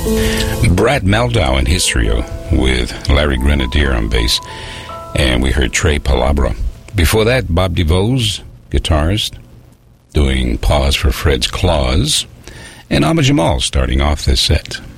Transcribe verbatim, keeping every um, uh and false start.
Brad Meldau and his trio with Larry Grenadier on bass. And we heard Trey Palabra. Before that, Bob DeVos, guitarist, doing Pause for Fred's Claws. And Ahmad Jamal starting off this set.